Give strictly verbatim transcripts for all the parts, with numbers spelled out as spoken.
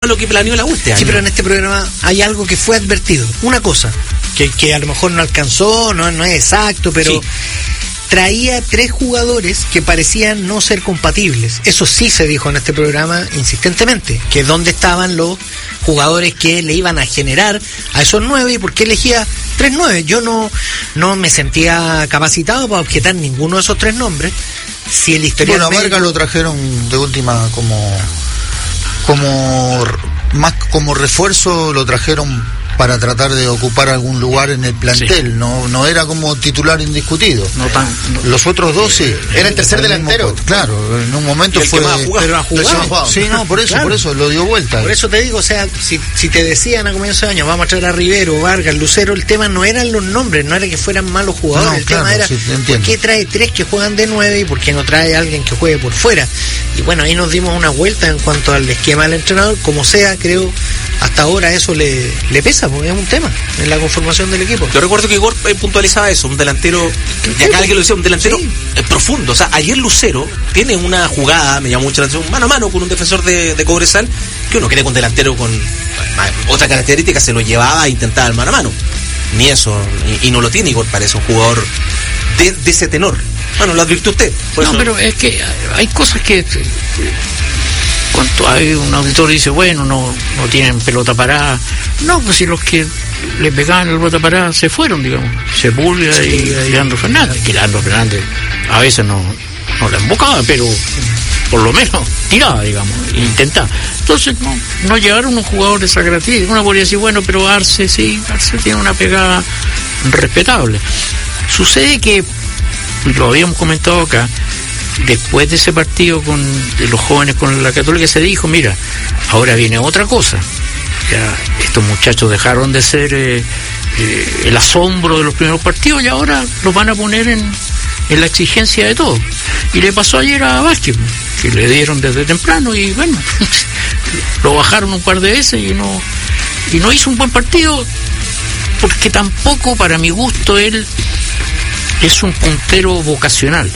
lo que planeó la U este año. Sí, pero en este programa hay algo que fue advertido. Una cosa, que, que a lo mejor no alcanzó, no, no es exacto, pero sí. Traía tres jugadores que parecían no ser compatibles. Eso sí se dijo en este programa insistentemente, que dónde estaban los jugadores que le iban a generar a esos nueve y por qué elegía tres nueve. Yo no, no me sentía capacitado para objetar ninguno de esos tres nombres. Si el historial bueno, a Vargas lo trajeron de última como como más como refuerzo, lo trajeron para tratar de ocupar algún lugar en el plantel, sí. no no era como titular indiscutido. No tan, no. Los otros dos sí. Era el tercer delantero. Mismo, claro, en un momento fue. Pero a jugar. Sí, no, por eso, claro. por eso lo dio vuelta. Por eso te digo, o sea, si, si te decían a comienzo de año, vamos a traer a Rivero, Vargas, Lucero, el tema no eran los nombres, no era que fueran malos jugadores, no, el claro, tema era sí, ¿por qué trae tres que juegan de nueve y por qué no trae a alguien que juegue por fuera? Y bueno, ahí nos dimos una vuelta en cuanto al esquema del entrenador, como sea, creo, hasta ahora eso le, le pesa, porque es un tema en la conformación del equipo. Yo recuerdo que Igor eh, puntualizaba eso, un delantero, y acá alguien lo decía, un delantero sí. eh, profundo. O sea, ayer Lucero tiene una jugada, me llamó mucho la atención, mano a mano con un defensor de, de Cobresal, que uno cree que un delantero con eh, otra característica se lo llevaba a intentar al mano a mano. Ni eso, y, y no lo tiene Igor, parece un jugador de, de ese tenor. Bueno, lo advirtió usted. No, eso... pero es que hay cosas que... Cuando hay un auditor que dice, bueno, no, no tienen pelota parada. No, pues si los que le pegaban la pelota parada se fueron, digamos. Sepúlveda sí, y Leandro Fernández. Que Leandro Fernández a veces no, no la embocaba, pero por lo menos tiraba, digamos, intentaba. Entonces no, no llegaron un jugador de esa característica. Uno podría decir, bueno, pero Arce, sí, Arce tiene una pegada respetable. Sucede que, lo habíamos comentado acá, después de ese partido con de los jóvenes con la Católica se dijo, mira, ahora viene otra cosa. Ya estos muchachos dejaron de ser eh, eh, el asombro de los primeros partidos y ahora los van a poner en, en la exigencia de todo. Y le pasó ayer a Vázquez, que le dieron desde temprano y bueno, lo bajaron un par de veces y no, y no hizo un buen partido, porque tampoco, para mi gusto, él es un puntero vocacional.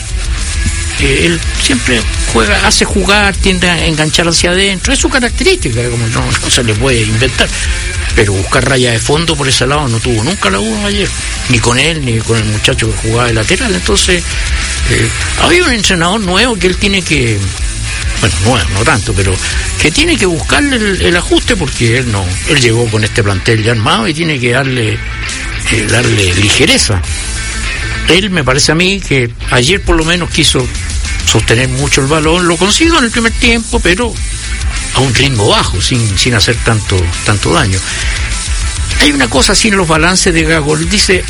Eh, él siempre juega, hace jugar, tiende a enganchar hacia adentro, es su característica, como no, no se le puede inventar, pero buscar raya de fondo por ese lado no tuvo nunca la U ayer, ni con él ni con el muchacho que jugaba de lateral. Entonces eh, había un entrenador nuevo que él tiene que, bueno, nuevo, no tanto, pero que tiene que buscarle el, el ajuste, porque él no, él llegó con este plantel ya armado y tiene que darle eh, darle ligereza. Él, me parece a mí, que ayer por lo menos quiso sostener mucho el balón, lo consiguió en el primer tiempo, pero a un ritmo bajo, sin, sin hacer tanto, tanto daño. Hay una cosa así en los balances de Gago, dice,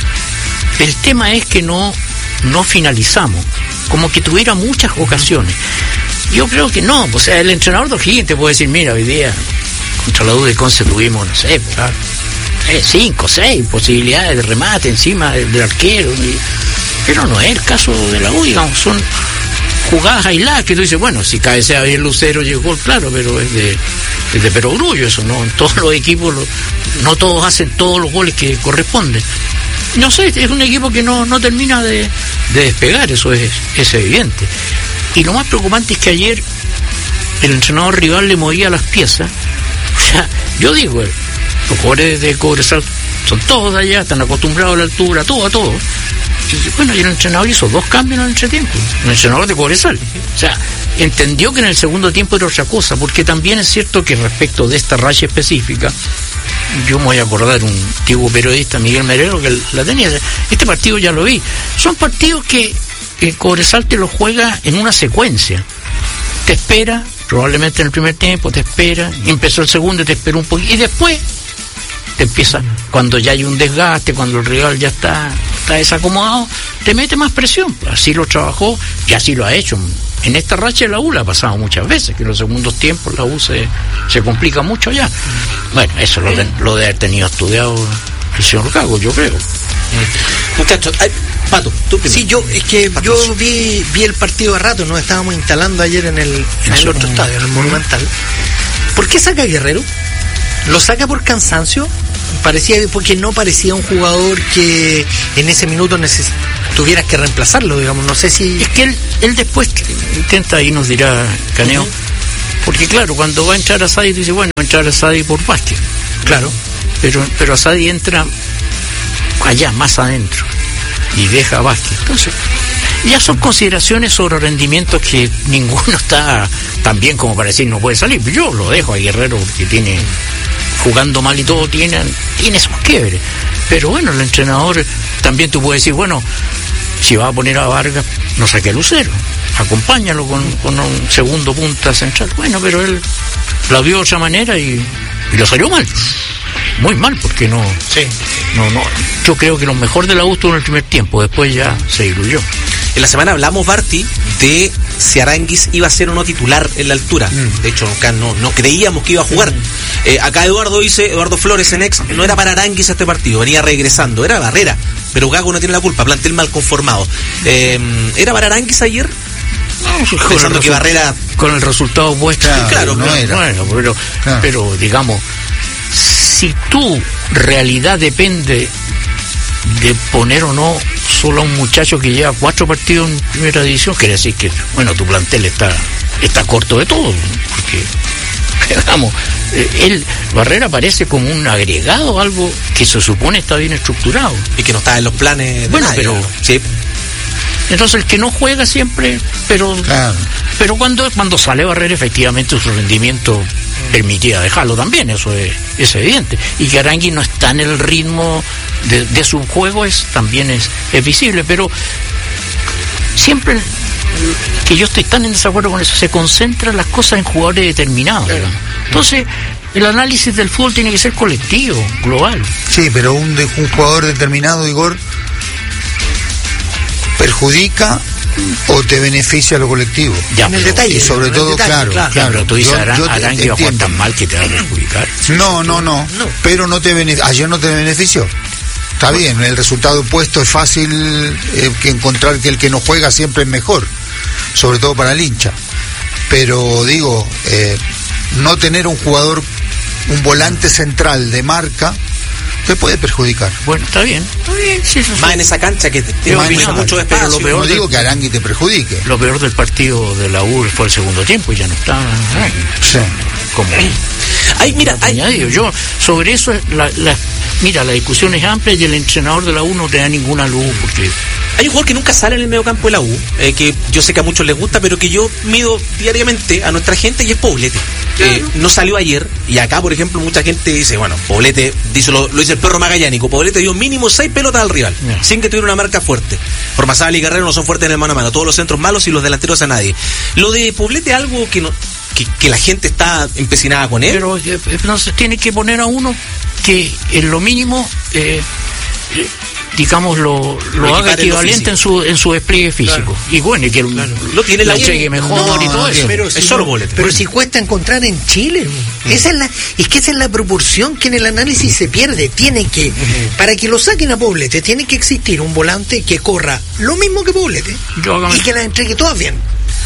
el tema es que no, no finalizamos, como que tuviera muchas ocasiones. Yo creo que no, o sea, el entrenador de O'Higgins te puede decir, mira, hoy día contra la U de Conce tuvimos, no sé, ¿verdad? Eh, cinco, seis posibilidades de remate encima del, del arquero, y, pero no es el caso de la U, digamos, son jugadas aisladas que tú dices, bueno, si cabecea bien Lucero llegó, claro, pero es de, es de perogrullo eso, ¿no? En todos los equipos, lo, no todos hacen todos los goles que corresponden. No sé, es un equipo que no, no termina de, de despegar, eso es, es evidente. Y lo más preocupante es que ayer el entrenador rival le movía las piezas. O sea, yo digo, los jugadores de Cobresal son todos allá, están acostumbrados a la altura, todo, a todo. Y bueno, y el entrenador hizo dos cambios en el entretiempo, el entrenador de Cobresal. O sea, entendió que en el segundo tiempo era otra cosa, porque también es cierto que respecto de esta raya específica, yo me voy a acordar de un antiguo periodista, Miguel Merero, que la tenía. Este partido ya lo vi. Son partidos que eh, Cobresal te lo juega en una secuencia. Te espera, probablemente en el primer tiempo, te espera, empezó el segundo y te espera un poquito, y después te empieza, cuando ya hay un desgaste, cuando el rival ya está, está desacomodado, te mete más presión. Así lo trabajó y así lo ha hecho. En esta racha de la U la ha pasado muchas veces, que en los segundos tiempos la U se, se complica mucho ya. Bueno, eso lo de, lo de haber tenido estudiado el señor Gago, yo creo. Muchachos, ay, Pato, tú primero. Sí, yo, es que Pato. yo vi, vi el partido a rato, nos estábamos instalando ayer en el, en el otro estadio, en el Monumental. ¿Por qué saca a Guerrero? ¿Lo saca por cansancio? Parecía, porque no parecía un jugador que en ese minuto neces- tuvieras que reemplazarlo, digamos, no sé si... Es que él, él después intenta, ahí nos dirá Caneo, uh-huh. Porque claro, cuando va a entrar a Sáenz dice, bueno, entrar a Sadi por Vázquez. Claro. Pero, pero Sadi entra allá, más adentro, y deja a Vázquez. Entonces, ya son consideraciones sobre rendimientos que ninguno está tan bien como para decir no puede salir. Yo lo dejo a Guerrero porque tiene, jugando mal y todo, tiene, tiene esos quiebres. Pero bueno, el entrenador también tú puedes decir, bueno, si va a poner a Vargas, no saque a Lucero, acompáñalo con, con un segundo punta central. Bueno, pero él la vio de otra manera y, y lo salió mal. Muy mal, porque no, Sí. no, no. Yo creo que lo mejor de la U estuvo en el primer tiempo, después ya se diluyó. En la semana hablamos, Barty, de si Aránguiz iba a ser o no titular en la altura. Mm. De hecho, acá no, no creíamos que iba a jugar. Mm. Eh, acá Eduardo dice, Eduardo Flores en ex, no era para Aránguiz este partido, venía regresando, era Barrera. Pero Gago no tiene la culpa, plantel mal conformado. Eh, ¿Era para Aránguiz ayer? No, pensando que Barrera... Con el resultado opuesto. Claro, claro, no claro. Era. Bueno, pero, claro. pero digamos, si tu realidad depende de poner o no solo a un muchacho que lleva cuatro partidos en primera división, quiere decir que, bueno, tu plantel está está corto de todo, porque, digamos, él, Barrera parece como un agregado, algo que se supone está bien estructurado. Y que no está en los planes de bueno, nadie, pero... ¿no? Sí. Entonces el que no juega siempre, pero claro. pero cuando cuando sale Barrera, efectivamente su rendimiento permitía dejarlo también, eso es, es evidente. Y que Aránguiz no está en el ritmo de, de su juego, es también es, es visible, pero siempre que yo estoy tan en desacuerdo con eso, se concentran las cosas en jugadores determinados. Claro. Entonces, el análisis del fútbol tiene que ser colectivo, global. Sí, pero un, de, un jugador determinado, Igor, perjudica o te beneficia a lo colectivo. Ya, en el detalle. Y sobre todo, detalle, claro, claro. claro. Pero tú dices, Aránguiz va a jugar tan mal que te va a perjudicar. No, no, no. no. Pero no te bene... ayer no te benefició. Está bueno. Bien, el resultado opuesto es fácil eh, que encontrar que el que no juega siempre es mejor, sobre todo para el hincha. Pero digo, eh, no tener un jugador, un volante central de marca, te puede perjudicar. Bueno, está bien, está bien. Sí, eso más sí. en esa cancha que tiene mucho espacio. Pero lo peor no del, digo que Aránguiz te perjudique. Lo peor del partido de la U fue el segundo tiempo y ya no está. Sí. Como. Ay, mira, hay... yo sobre eso la, la, mira, la discusión es amplia y el entrenador de la U no te da ninguna luz porque hay un jugador que nunca sale en el mediocampo de la U, eh, que yo sé que a muchos les gusta, pero que yo mido diariamente a nuestra gente, y es Poblete. Claro. Eh, no salió ayer, y acá, por ejemplo, mucha gente dice, bueno, Poblete, dice, lo, lo dice el perro magallánico, Poblete dio mínimo seis pelotas al rival, yeah. sin que tuviera una marca fuerte. Formazábal y Guerrero no son fuertes en el mano a mano, todos los centros malos y los delanteros a nadie. Lo de Poblete es algo que no... Que, que la gente está empecinada con él. Pero entonces tiene que poner a uno que en lo mínimo, eh, eh, digamos, lo, lo, lo haga equivalente en su en su despliegue físico. Claro. Y bueno, y que claro. lo tiene la llegue mejor no, y todo eso. Pero es si solo no, Poblete. Pero si cuesta encontrar en Chile, mm. esa es la, es que esa es la proporción que en el análisis se pierde. Tiene que, mm. para que lo saquen a Poblete, tiene que existir un volante que corra lo mismo que Poblete y que las entregue todas bien.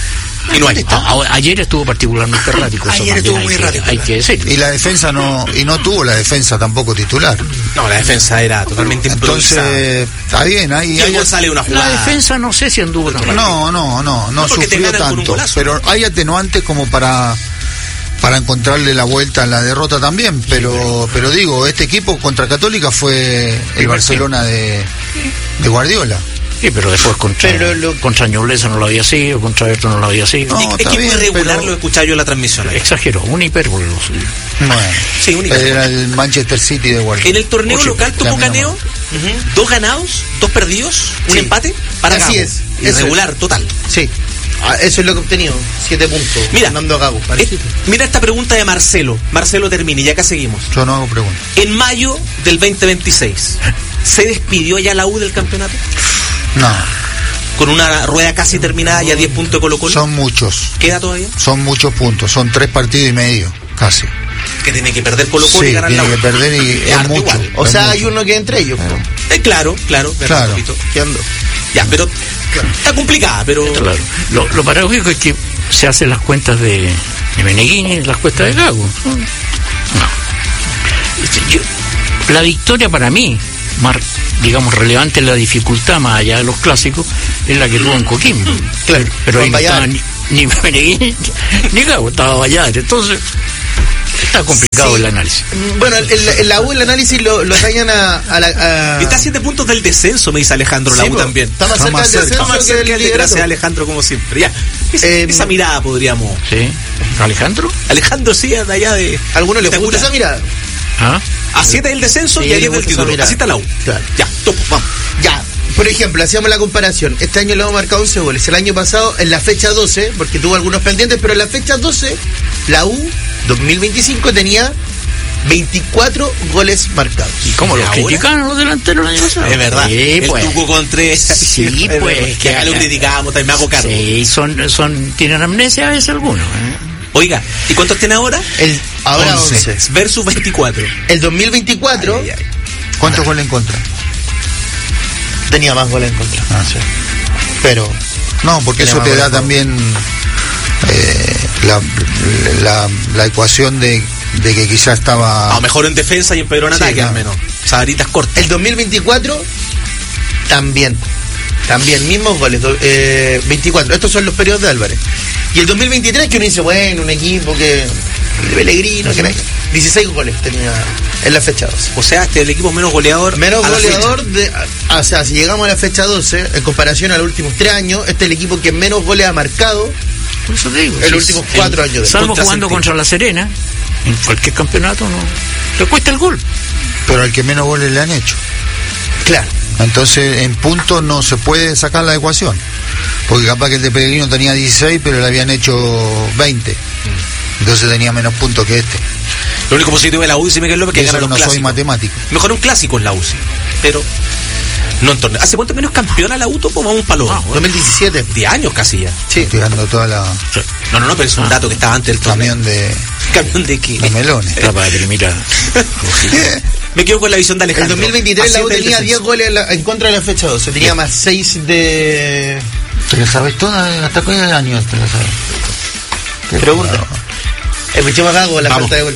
Y no hay. A, a, ayer estuvo particularmente errático. Ayer estuvo muy errático. Hay que decirlo. Y la defensa no, y no tuvo la defensa tampoco titular. No, la defensa era totalmente improvisada. Entonces, está bien, ahí, ahí sale una jugada. La defensa no sé si anduvo tan No, no, no, no, no sufrió tanto. Pero hay atenuantes como para para encontrarle la vuelta a la derrota también, pero sí, pero, pero digo, este equipo contra Católica fue el Barcelona de, de Guardiola. Sí, pero después contra, pero lo... contra Ñublense no lo había sido, contra Everton no lo había sido. No, es que muy regular pero... lo escuchaba yo en la transmisión. Exageró, un hipérbole. Bueno, sí, un hipérbole. Era el Manchester City de Guardiola. En el torneo Ocho, local tuvo caneo, uh-huh. dos ganados, dos perdidos, un sí. empate para Así Gago. es. Irregular, es. total. Sí. Ah, eso es lo que he obtenido, siete puntos. Mira, a Gago, eh, mira esta pregunta de Marcelo. Marcelo Termini, y acá seguimos. Yo no hago preguntas. En mayo del veinte veintiséis, ¿se despidió ya la U del campeonato? No. Con una rueda casi terminada y a diez puntos de Colo-Colo. Son muchos. ¿Queda todavía? Son muchos puntos, son tres partidos y medio, casi. Que tiene que perder Colo-Colo sí, y ganar tiene la U. que perder y es, es mucho. Igual. O es sea, mucho. hay uno que entre ellos. Claro, eh, claro, claro. claro. ¿Qué ando? Ya, pero claro. está complicada, pero... Claro. Lo, lo paradójico es que se hacen las cuentas de, de Meneghini y las cuentas de Gago. No. Yo, la victoria para mí, más, digamos, relevante en la dificultad, más allá de los clásicos, es la que tuvo en Coquimbo. Claro, pero ahí no estaba ni, ni Meneghini ni Gago, estaba Valladares. Entonces, Está complicado Sí. el análisis. Bueno, el, el- el- la U el análisis lo, lo atañan a, a la... a- Está a siete puntos del descenso, me dice Alejandro, la Sí, U po. también. Está más Está cerca más del cerca. descenso Está más que cerca del el de liderato. gracias a Alejandro, como siempre. Ya, esa, Eh, esa mirada podríamos... ¿Sí? ¿Alejandro? Alejandro sí, de allá de... ¿A alguno le de gusta esa Angula. mirada? ¿Ah? A siete del descenso Sí, y a le diez del gusta esa título. mirada. Así está la U. Claro. Ya, topo, vamos. Ya, por ejemplo, hacíamos la comparación. Este año le hemos marcado once goles. El año pasado, en la fecha doce, porque tuvo algunos pendientes, pero en la fecha doce, la U dos mil veinticinco tenía veinticuatro goles marcados. ¿Y cómo ¿Y los ahora? criticaron los delanteros el año pasado? Es verdad. Sí, el pues. Tuco Contreras. Sí, Es pues, verdad. que Que acá lo acá- criticábamos, también me hago cargo. Sí, son, son, tienen amnesia a veces algunos. ¿eh? Oiga, ¿y cuántos tiene ahora? El, ahora once. once. Versus veinticuatro. El dos mil veinticuatro Ay, ay, ay. ¿Cuántos goles en contra? tenía más goles en contra. Ah, sí. Pero No, porque Tiene eso más te goles da a favor. también eh, la, la, la ecuación de, de que quizás estaba... No, mejor en defensa y en Pedro en Sí, ataque claro. al menos. Sabritas cortas. el dos mil veinticuatro también. También, mismos goles. do- eh, veinticuatro. Estos son los periodos de Álvarez. Y el dos mil veintitrés, que uno dice, bueno, un equipo que. de Pellegrino, que dieciséis goles tenía en la fecha doce. O sea, este es el equipo menos goleador. Menos a la goleador, fecha. de, a- o sea, si llegamos a la fecha doce, en comparación a los últimos tres años, este es el equipo que menos goles ha marcado Por eso te digo. en sí, los últimos sí. cuatro años. De Salvo Contra jugando Argentina. contra la Serena, en cualquier campeonato no te cuesta el gol. Pero al que menos goles le han hecho. Claro. Entonces, en puntos no se puede sacar la ecuación. Porque capaz que el de Pellegrino tenía dieciséis, pero le habían hecho veinte. Entonces tenía menos puntos que este. Lo único positivo de la U, dice Miguel López, que Y eso gana que los no soy clásicos. matemático. Mejor un clásico en la U, sí. Pero no en torneo. ¿Hace cuánto menos campeona la U? Topo, vamos un palo. Ah, dos mil diecisiete. diez años casi ya. Sí. Estoy dando toda la No, no, no, pero es un Ah. dato que estaba antes del torneo. camión de, Camión de qué. de melones. Capaz que limita. Me quedo con la visión de El Alejandro. dos mil veintitrés la U A siete del tenía diez descenso. goles en, la- en contra de la fecha doce. Tenía más seis de. ¿Te la sabes toda? ¿Hasta qué año te la sabes? Qué Pregunta. raro. Escuchemos acá con la Vamos. falta de gol.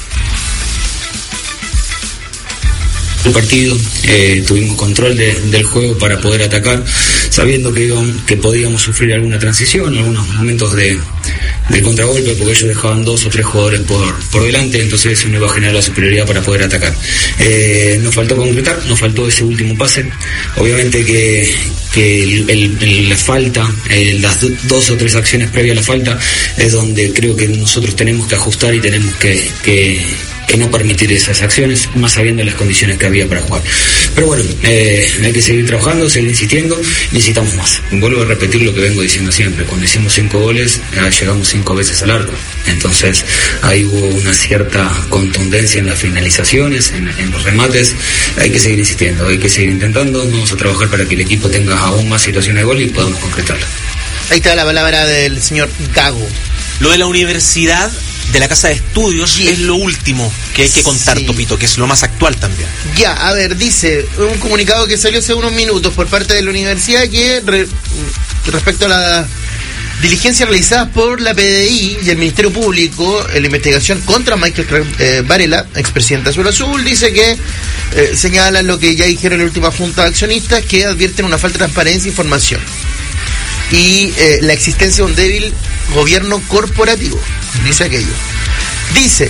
El partido, eh, tuvimos control de- del juego para poder atacar, sabiendo que, íbamos- que podíamos sufrir alguna transición, algunos momentos de, de contragolpe, porque ellos dejaban dos o tres jugadores por, por delante, entonces eso no iba a generar la superioridad para poder atacar. Eh, nos faltó concretar, nos faltó ese último pase, obviamente que, que el, el- el- la falta, eh, las do- dos o tres acciones previas a la falta, es donde creo que nosotros tenemos que ajustar y tenemos que... que que no permitir esas acciones, más sabiendo las condiciones que había para jugar. Pero bueno, eh, hay que seguir trabajando, seguir insistiendo, necesitamos más. Vuelvo a repetir lo que vengo diciendo siempre, cuando hicimos cinco goles, eh, llegamos cinco veces al arco. Entonces, ahí hubo una cierta contundencia en las finalizaciones, en, en los remates. Hay que seguir insistiendo, hay que seguir intentando, vamos a trabajar para que el equipo tenga aún más situaciones de gol y podamos concretarla. Ahí está la palabra del señor Gago. Lo de la universidad de la casa de estudios es lo último que hay que contar, Sí. Topito, que es lo más actual también. Ya, a ver, dice un comunicado que salió hace unos minutos por parte de la universidad que re- respecto a las diligencias realizadas por la P D I y el Ministerio Público en la investigación contra Michael eh, Varela, expresidente de Azul Azul, dice que eh, señalan lo que ya dijeron en la última junta de accionistas, que advierten una falta de transparencia e información y eh, la existencia de un débil gobierno corporativo, dice aquello. Dice,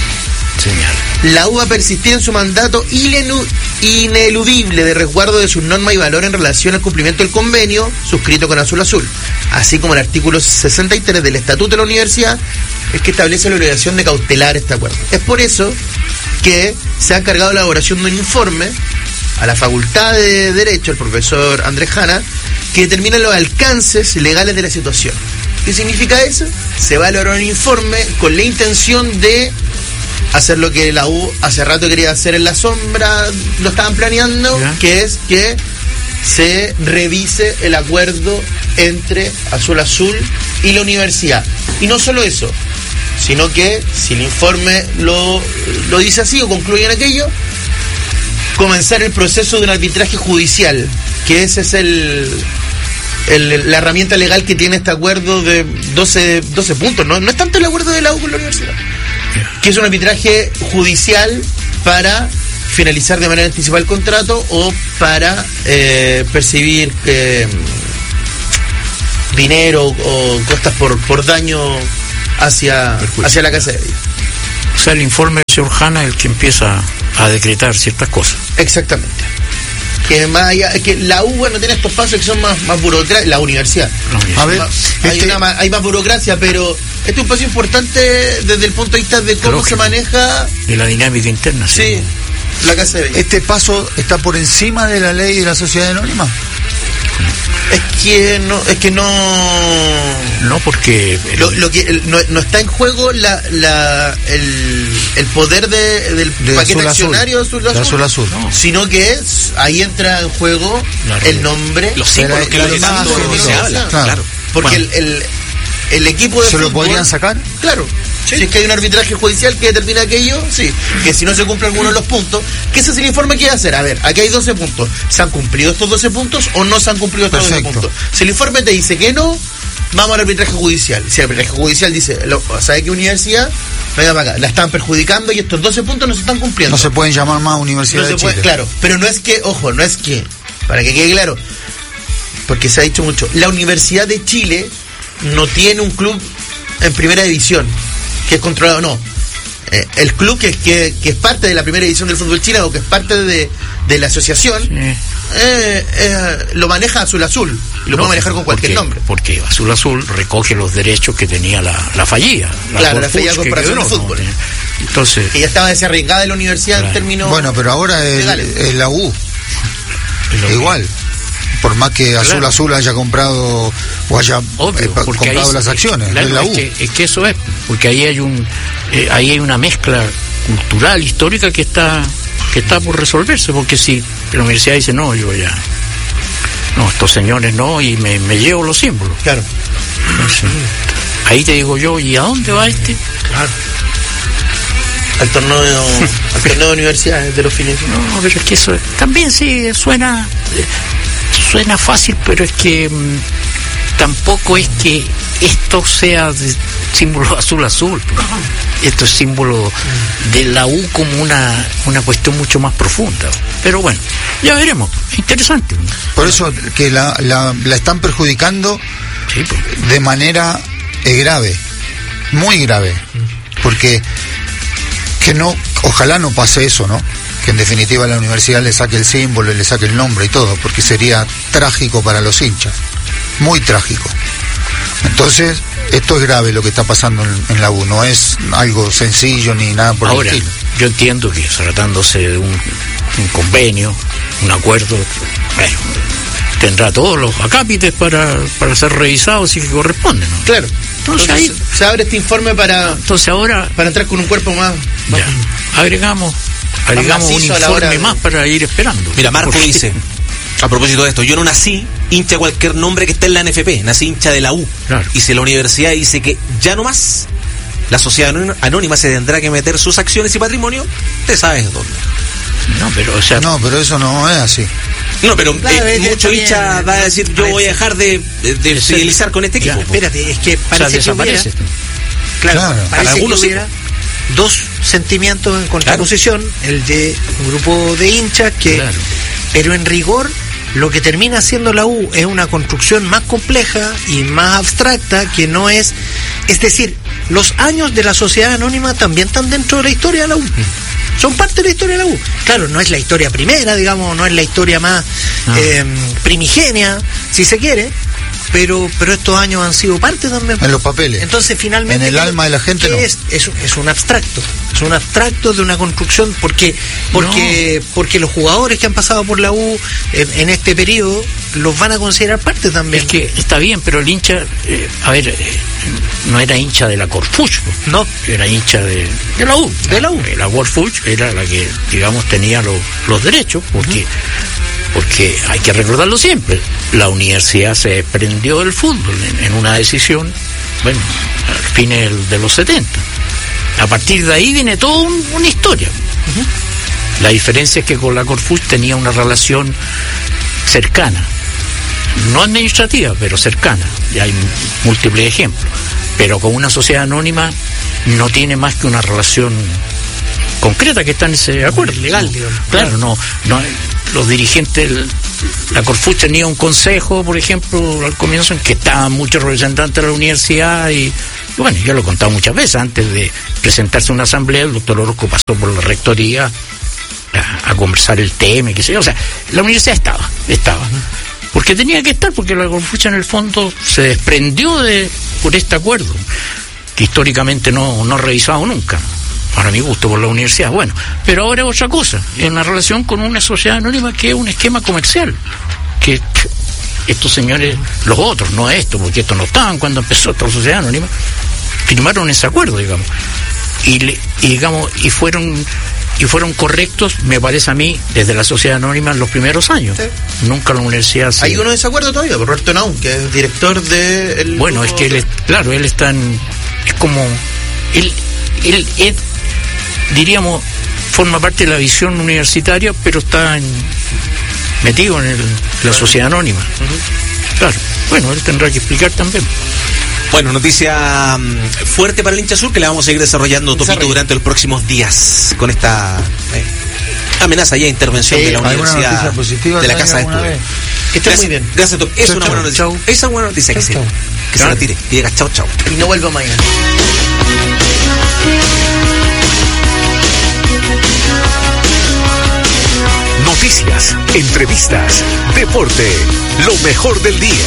Señal. la U va a persistir en su mandato ilenu- ineludible de resguardo de sus normas y valores en relación al cumplimiento del convenio suscrito con Azul Azul, así como el artículo sesenta y tres del Estatuto de la Universidad, es que establece la obligación de cautelar este acuerdo. Es por eso que se ha encargado la elaboración de un informe a la Facultad de Derecho, el profesor Andrés Jana, que determina los alcances legales de la situación. ¿Qué significa eso? Se va a elaborar un informe con la intención de hacer lo que la U hace rato quería hacer en la sombra, lo estaban planeando, ¿Ya? que es que se revise el acuerdo entre Azul Azul y la universidad. Y no solo eso, sino que si el informe lo, lo dice así o concluye en aquello, comenzar el proceso de un arbitraje judicial, que ese es el, el- la herramienta legal que tiene este acuerdo de doce, doce puntos, ¿no? No es tanto el acuerdo de la U con la universidad, que es un arbitraje judicial para finalizar de manera anticipada el contrato o para eh, percibir eh, dinero o costas por, por daño hacia, hacia la casa de ella. sea, el informe del señor Hanna es el que empieza a decretar ciertas cosas. Exactamente. Que más allá, que la U, bueno, tiene estos pasos que son más, más burocracia, la universidad. A ver, Más- hay, este- una más, hay más burocracia, pero este es un paso importante desde el punto de vista de cómo Lógico. se maneja, De la dinámica interna, sí, la Casa de Bello. ¿Este paso está por encima de la ley de la sociedad anónima? Es que no, es que no, No, porque... el- lo, lo que el- no, no está en juego la, la el, el poder de, del De paquete azul azul. accionario azul De azul, azul azul. No. sino que es, ahí entra en juego La el red. nombre, Los símbolos Pero que lo lo que demás tanto no, se no, habla, claro. claro. porque Bueno, el, el, el equipo de ¿Se lo fútbol- podrían sacar? Claro. Si es que hay un arbitraje judicial que determina aquello, sí. Que si no se cumple alguno de los puntos, que ese es el informe que va a hacer. A ver, aquí hay doce puntos. ¿Se han cumplido estos doce puntos o no se han cumplido estos Perfecto. doce puntos? Si el informe te dice que no, vamos al arbitraje judicial. Si el arbitraje judicial dice, lo- ¿sabe qué universidad? Venga para acá, la están perjudicando y estos doce puntos no se están cumpliendo. No se pueden llamar más Universidad No se de puede- Chile. claro, pero no es que, ojo, no es que, para que quede claro, porque se ha dicho mucho, la Universidad de Chile no tiene un club en primera división, que es controlado, no. Eh, el club que, que, que es parte de la primera división del fútbol chileno, o que es parte de, de la asociación, Sí. eh, eh, lo maneja Azul Azul, y lo No, puede manejar con cualquier porque, nombre. Porque Azul Azul recoge los derechos que tenía la, la fallida. Claro, la fallida Corpuch, que Corporación de quebró, Fútbol. ¿no? Entonces, Que ya estaba desarraigada de la universidad Claro. en términos... Bueno, pero ahora es, legales. es la U. lo- Igual. Por más que Azul Claro. Azul haya comprado o haya obvio, eh, porque comprado ahí- las acciones, claro, es la es U. que, es que eso es, porque ahí hay un eh, ahí hay una mezcla cultural, histórica que está que está por resolverse, porque si la universidad dice no, yo ya no, estos señores no, y me, me llevo los símbolos. Claro. Entonces, ahí te digo yo, ¿y a dónde va este? Claro. Al torneo, al torneo de universidades de los fines. No, pero es que eso también sí suena eh, suena fácil, pero es que mm, tampoco es que esto sea de símbolo azul azul. Pues. Esto es símbolo de la U como una, una cuestión mucho más profunda. Pero bueno, ya veremos. Interesante. Por eso que la, la, la están perjudicando Sí, pues. de manera eh, grave, muy grave, porque que no, ojalá no pase eso, ¿no? Que en definitiva la universidad le saque el símbolo y le saque el nombre y todo, porque sería trágico para los hinchas, muy trágico. Entonces, esto es grave lo que está pasando en, en la U, no es algo sencillo ni nada por Ahora, el estilo. yo entiendo que tratándose de un, un convenio, un acuerdo, bueno, tendrá todos los acápites para, para ser revisados si que corresponde, ¿no? Claro. Entonces, Entonces, ahí- se abre este informe para, Entonces ahora para entrar con un cuerpo más. más- ya, agregamos agregamos un macizo a la hora informe de- más para ir esperando. mira, Marco Porque- dice, a propósito de esto, yo no nací hincha de cualquier nombre que esté en la N F P, nací hincha de la U. Claro. Y si la universidad dice que ya no más, la sociedad anó- anónima se tendrá que meter sus acciones y patrimonio, te sabes dónde. No, pero o sea, No, pero eso no es así. No, pero Claro, eh, es que mucho está hincha bien. va a decir, yo A ver, voy a dejar de, de, de ser- fidelizar con este Ya, equipo. po. Espérate, es que o sea, parece que desaparece. hubiera, claro, Claro. parece Para que algunos sí, hubiera dos sentimientos en contraposición, el de un grupo de hinchas que, Claro. pero en rigor lo que termina siendo la U es una construcción más compleja y más abstracta que no es, es decir, los años de la sociedad anónima también están dentro de la historia de la U. Son parte de la historia de la U. Claro, no es la historia primera, digamos, no es la historia más Ah. eh, primigenia, si se quiere, pero pero estos años han sido parte también. En los papeles. Entonces, finalmente, En el ¿qué- alma de la gente, qué no. es? Es, es un abstracto. Es un abstracto de una construcción porque porque porque los jugadores que han pasado por la U en, en este periodo los van a considerar parte también. Es que está bien, pero el hincha, eh, a ver, eh, no era hincha de la Corfuch, no, era hincha de, de la U. De la U. La Corfuch era la que, digamos, tenía los, los derechos, porque, porque hay que recordarlo siempre, la universidad se desprendió del fútbol en, en una decisión, bueno, a fines del- de los setenta. A partir de ahí viene toda un- una historia. La diferencia es que con la Corfuch tenía una relación cercana, no administrativa, pero cercana, y hay múltiples ejemplos, pero con una sociedad anónima no tiene más que una relación concreta que está en ese acuerdo. Legal, digamos. Claro, no, no, los dirigentes, el- la Corfuch tenía un consejo, por ejemplo, al comienzo, en que estaban muchos representantes de la universidad y, bueno, yo lo he contado muchas veces, antes de presentarse a una asamblea, el doctor Orozco pasó por la rectoría a, a conversar el tema, qué sé yo. O sea, la universidad estaba, estaba. Porque tenía que estar, porque la Confucha en el fondo se desprendió de por este acuerdo, que históricamente no, no ha revisado nunca, para mi gusto, por la universidad. Bueno, pero ahora es otra cosa, es una relación con una sociedad anónima que es un esquema comercial, que estos señores, los otros, no esto, porque estos no estaban cuando empezó esta sociedad anónima, firmaron ese acuerdo, digamos, y, le, y digamos, y fueron y fueron correctos, me parece a mí, desde la sociedad anónima en los primeros años. Sí. Nunca la universidad se... ¿Hay uno desacuerdo todavía? Por Roberto Naum, que es director de... El... Bueno, es que él es, claro, él está en... Es como... Él, él, él, diríamos, forma parte de la visión universitaria, pero está en, metido en el, la sociedad anónima. Uh-huh. Claro, bueno, él tendrá que explicar también. Bueno, noticia fuerte para el hincha azul que la vamos a seguir desarrollando, Topito, durante los próximos días con esta eh, amenaza ya intervención eh, de la Universidad de la Casa de Estudios. Está muy bien. Gracias, Top. Es una buena noticia. Esa es una buena noticia, que se, que se retire. Que diga chau, chau. Y no vuelva mañana. Noticias, entrevistas, deporte, lo mejor del día.